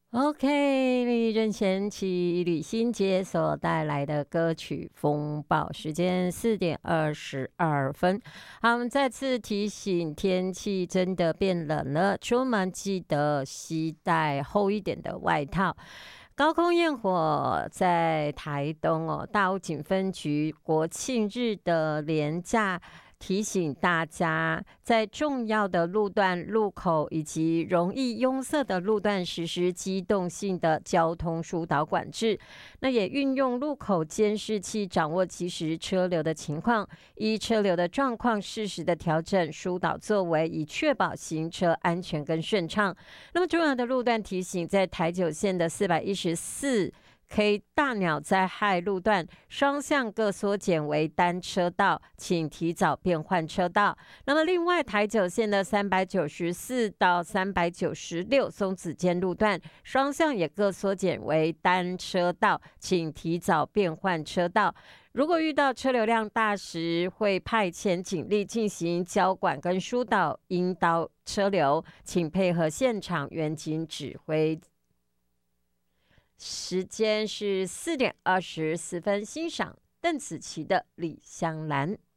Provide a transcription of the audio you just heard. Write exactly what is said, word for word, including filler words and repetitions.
OK，任贤齐、李心洁所带来的歌曲《风暴》，时间四点二十二分。好，我们再次提醒，天气真的变冷了，出门记得携带厚一点的外套。高空焰火在台东哦，大武警分局国庆日的连假。提醒大家，在重要的路段、路口以及容易拥塞的路段实施机动性的交通疏导管制。那也运用路口监视器，掌握即时车流的情况，依车流的状况适时的调整疏导作为，以确保行车安全跟顺畅。那么重要的路段提醒，在台九线的四百一十四。K 大鸟灾害路段双向各缩减为单车道，请提早变换车道。那么，另外台九线的三百九十四到三百九十六松子间路段双向也各缩减为单车道，请提早变换车道。如果遇到车流量大时，会派遣警力进行交管跟疏导，引导车流，请配合现场员警指挥。时间是四点二十四分，欣赏邓紫棋的《李香兰》。